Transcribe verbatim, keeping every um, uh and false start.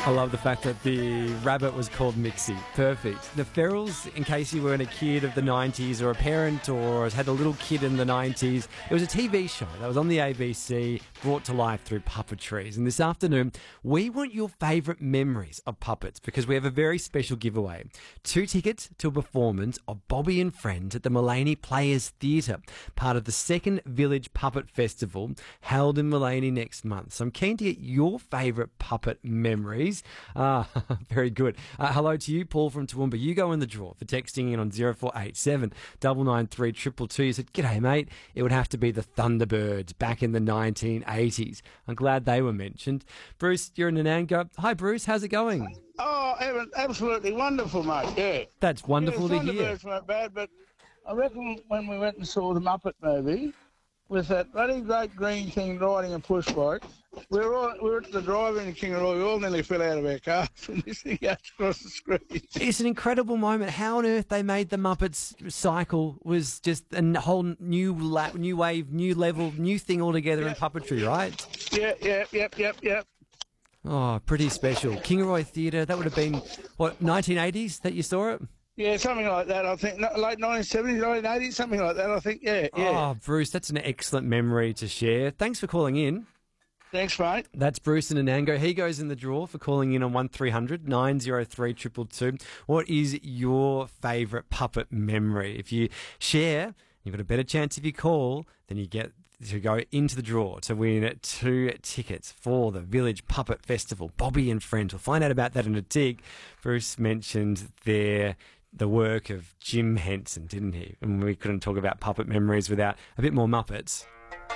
I love the fact that the rabbit was called Mixie. Perfect. The Ferals, in case you weren't a kid of the nineties or a parent or had a little kid in the nineties, it was a T V show that was on the A B C, brought to life through puppetries. And this afternoon, we want your favourite memories of puppets because we have a very special giveaway. Two tickets to a performance of Bobby and Friends at the Mullaney Players Theatre, part of the second Village Puppet Festival held in Mullaney next month. So I'm keen to get your favourite puppet memories. Ah, very good. Uh, hello to you, Paul from Toowoomba. You go in the draw for texting in on zero four eight seven, nine nine three, two two two. You said, g'day, mate. It would have to be the Thunderbirds back in the nineteen eighties. I'm glad they were mentioned. Bruce, you're in Anango. Hi, Bruce. How's it going? Oh, Evan, absolutely wonderful, mate. Yeah. That's wonderful yeah, to hear. Thunderbirds weren't bad, but I reckon when we went and saw the Muppet movie, with that bloody great green king riding a push bike, we were all, we were at the drive-in in Kingaroy. We all nearly fell out of our cars when this thing goes across the screen. It's an incredible moment. How on earth they made the Muppets cycle was just a whole new la- new wave, new level, new thing altogether Yep. in puppetry, right? Yeah, yeah, yep, yep, yep. Oh, pretty special. Kingaroy Theatre, that would have been, what, nineteen eighties that you saw it? Yeah, something like that, I think. No, late nineteen seventies, nineteen eighties, something like that, I think. Yeah, yeah. Oh, Bruce, that's an excellent memory to share. Thanks for calling in. Thanks, mate. That's Bruce in Anango. He goes in the draw for calling in on one three hundred, nine oh three, two two two. What is your favourite puppet memory? If you share, you've got a better chance if you call, then you get to go into the draw to win two tickets for the Village Puppet Festival. Bobby and Friends. We'll find out about that in a dig. Bruce mentioned there the work of Jim Henson, didn't he? And we couldn't talk about puppet memories without a bit more Muppets.